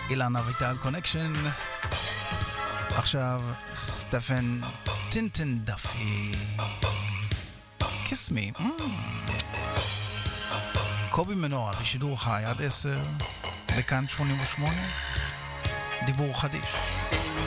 אילנה ויטל קונקשן. עכשיו סטפן טינטן דפי Kiss Me. קובי מנורה בשידור חי עד 10 בכאן 88 דיבור חדיש.